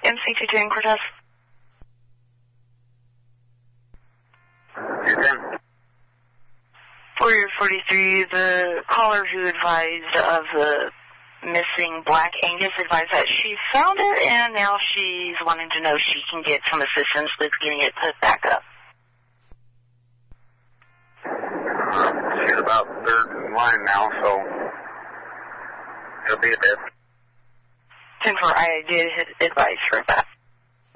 MC22 in Cortez. 210. For your 43, the caller who advised of the missing Black Angus advised that she found it, and now she's wanting to know if she can get some assistance with getting it put back up. She's about third in line now, so it'll be a bit. 10-4, I did advise her that.